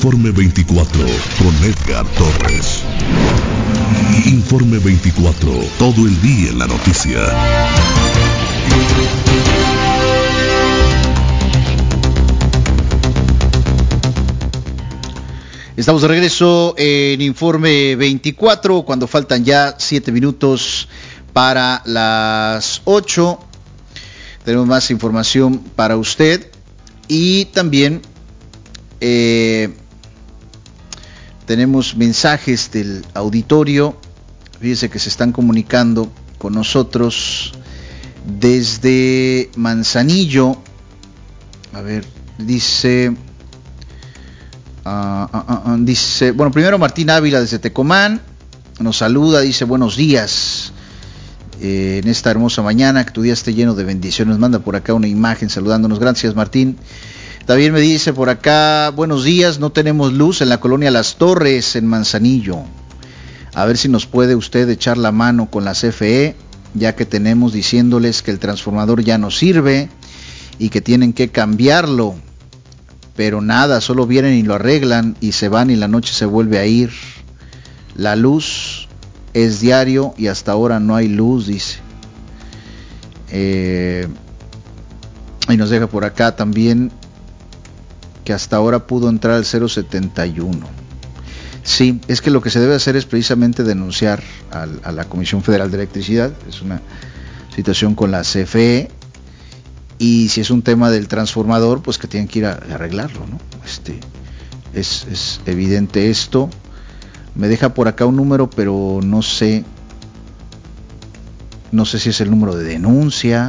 Informe 24 con Edgar Torres. Informe 24, todo el día en la noticia. Estamos de regreso en Informe 24, cuando faltan ya 7 minutos para las 8. Tenemos más información para usted y también tenemos mensajes del auditorio. Fíjese que se están comunicando con nosotros desde Manzanillo. A ver, dice, bueno, primero Martín Ávila desde Tecomán nos saluda, dice buenos días. En esta hermosa mañana, que tu día esté lleno de bendiciones. Manda por acá una imagen saludándonos. Gracias, Martín. También me dice por acá, buenos días, no tenemos luz en la colonia Las Torres, en Manzanillo. A ver si nos puede usted echar la mano con la CFE, ya que tenemos diciéndoles que el transformador ya no sirve y que tienen que cambiarlo. Pero nada, solo vienen y lo arreglan y se van y la noche se vuelve a ir. La luz es diario y hasta ahora no hay luz, dice. Y nos deja por acá también que hasta ahora pudo entrar al 071. Sí, es que lo que se debe hacer es precisamente denunciar a la Comisión Federal de Electricidad. Es una situación con la CFE, y si es un tema del transformador, pues que tienen que ir a arreglarlo, ¿no? Es evidente esto. Me deja por acá un número, pero no sé si es el número de denuncia.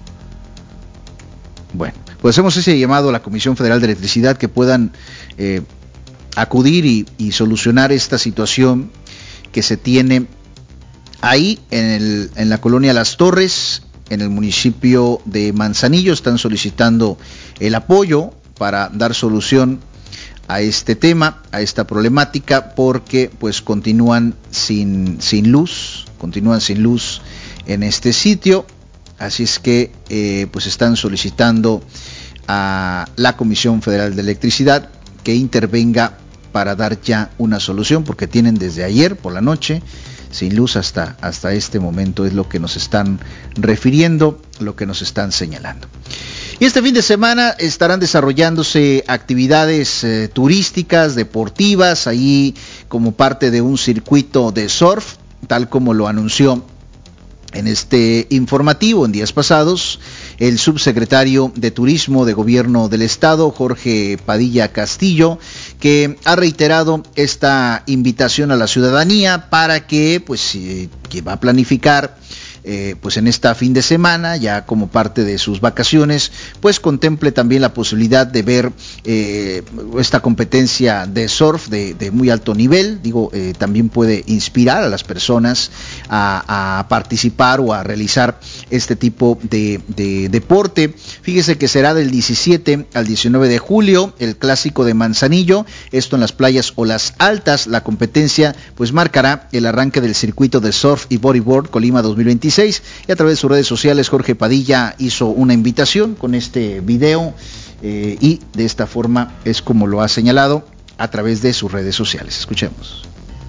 Bueno, pues hacemos ese llamado a la Comisión Federal de Electricidad que puedan acudir y solucionar esta situación que se tiene ahí en la colonia Las Torres, en el municipio de Manzanillo. Están solicitando el apoyo para dar solución a este tema, a esta problemática, porque pues continúan sin luz en este sitio. Así es que pues están solicitando a la Comisión Federal de Electricidad que intervenga para dar ya una solución, porque tienen desde ayer por la noche sin luz hasta este momento. Es lo que nos están refiriendo, lo que nos están señalando. Y este fin de semana estarán desarrollándose actividades turísticas, deportivas, ahí como parte de un circuito de surf, tal como lo anunció en este informativo en días pasados el subsecretario de Turismo de Gobierno del Estado, Jorge Padilla Castillo, que ha reiterado esta invitación a la ciudadanía para que que va a planificar pues en esta fin de semana, ya como parte de sus vacaciones, pues contemple también la posibilidad de ver esta competencia de surf de muy alto nivel. También puede inspirar a las personas a participar o a realizar este tipo de deporte. Fíjese que será del 17 al 19 de julio el clásico de Manzanillo, esto en las playas Olas Altas. La competencia pues marcará el arranque del circuito de surf y bodyboard Colima 2026, y a través de sus redes sociales Jorge Padilla hizo una invitación con este video y de esta forma es como lo ha señalado a través de sus redes sociales. Escuchemos.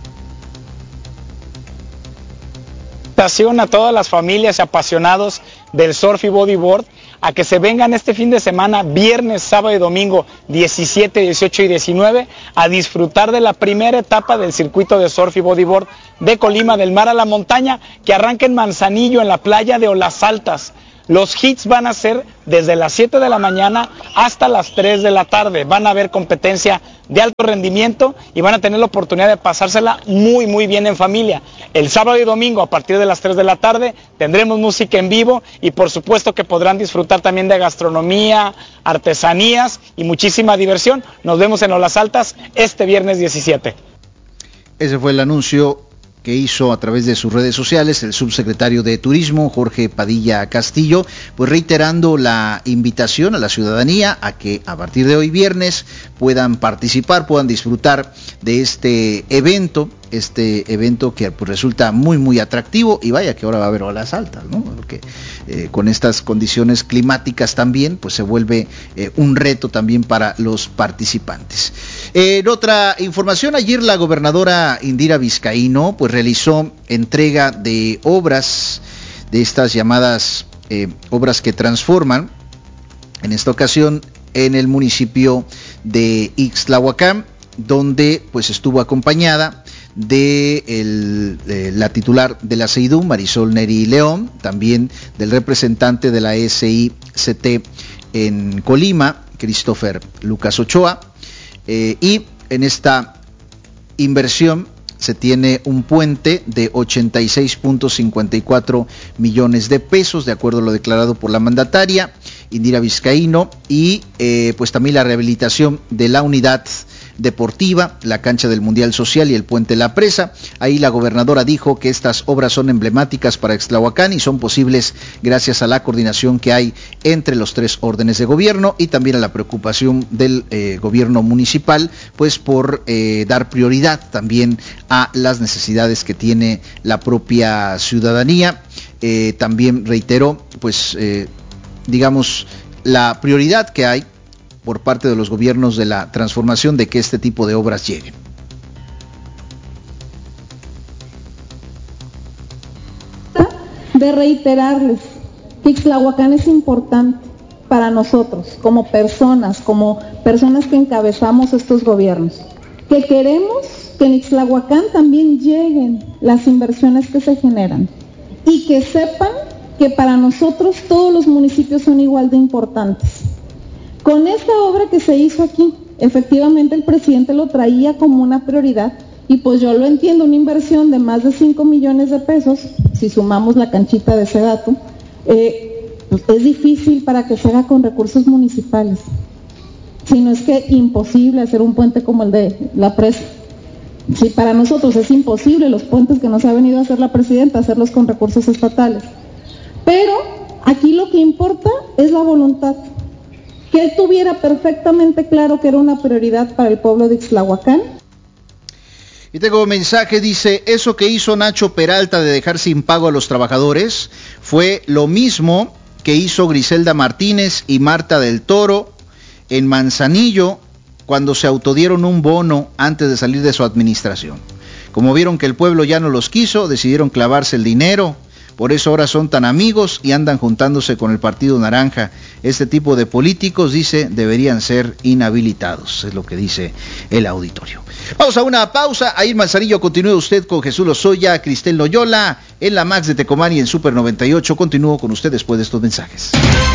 A todas las familias y apasionados del surf y bodyboard a que se vengan este fin de semana, viernes, sábado y domingo 17, 18 y 19, a disfrutar de la primera etapa del circuito de surf y bodyboard de Colima, del mar a la montaña, que arranca en Manzanillo, en la playa de Olas Altas. Los hits van a ser desde las 7 de la mañana hasta las 3 de la tarde. Van a haber competencia de alto rendimiento y van a tener la oportunidad de pasársela muy, muy bien en familia. El sábado y domingo, a partir de las 3 de la tarde, tendremos música en vivo y por supuesto que podrán disfrutar también de gastronomía, artesanías y muchísima diversión. Nos vemos en Olas Altas este viernes 17. Ese fue el anuncio que hizo a través de sus redes sociales el subsecretario de Turismo, Jorge Padilla Castillo, pues reiterando la invitación a la ciudadanía a que a partir de hoy viernes puedan participar, puedan disfrutar de este evento que pues resulta muy muy atractivo, y vaya que ahora va a haber olas altas, ¿no? Porque con estas condiciones climáticas también pues se vuelve un reto también para los participantes. En otra información, ayer la gobernadora Indira Vizcaíno pues realizó entrega de obras, de estas llamadas obras que transforman, en esta ocasión en el municipio de Ixtlahuacán, donde pues estuvo acompañada de la titular de la SEIDU, Marisol Neri León, también del representante de la SICT en Colima, Christopher Lucas Ochoa, y en esta inversión se tiene un puente de 86.54 millones de pesos, de acuerdo a lo declarado por la mandataria Indira Vizcaíno, y pues también la rehabilitación de la unidad deportiva, la cancha del Mundial Social y el puente La Presa. Ahí la gobernadora dijo que estas obras son emblemáticas para Ixtlahuacán y son posibles gracias a la coordinación que hay entre los tres órdenes de gobierno y también a la preocupación del gobierno municipal, pues por dar prioridad también a las necesidades que tiene la propia ciudadanía. También reiteró, pues digamos, la prioridad que hay por parte de los gobiernos de la transformación de que este tipo de obras lleguen. De reiterarles que Ixtlahuacán es importante para nosotros, como personas que encabezamos estos gobiernos, que queremos que en Ixtlahuacán también lleguen las inversiones que se generan y que sepan que para nosotros todos los municipios son igual de importantes. Con esta obra que se hizo aquí, efectivamente el presidente lo traía como una prioridad y pues yo lo entiendo, una inversión de más de 5 millones de pesos, si sumamos la canchita de Sedato, pues es difícil para que se haga con recursos municipales, si no es que imposible hacer un puente como el de La Presa. Si para nosotros es imposible los puentes que nos ha venido a hacer la presidenta, hacerlos con recursos estatales. Pero aquí lo que importa es la voluntad. Que él tuviera perfectamente claro que era una prioridad para el pueblo de Ixtlahuacán. Y tengo un mensaje, dice, eso que hizo Nacho Peralta de dejar sin pago a los trabajadores fue lo mismo que hizo Griselda Martínez y Marta del Toro en Manzanillo cuando se autodieron un bono antes de salir de su administración. Como vieron que el pueblo ya no los quiso, decidieron clavarse el dinero. Por eso ahora son tan amigos y andan juntándose con el Partido Naranja. Este tipo de políticos, dice, deberían ser inhabilitados. Es lo que dice el auditorio. Vamos a una pausa. Ahí en Manzanillo continúe usted con Jesús Lozoya, Cristel Loyola, en la Max de Tecomán y en Super 98. Continúo con usted después de estos mensajes.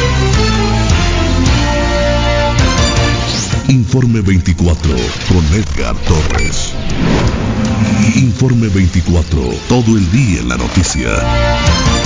Informe 24 con Edgar Torres. Informe 24, todo el día en la noticia.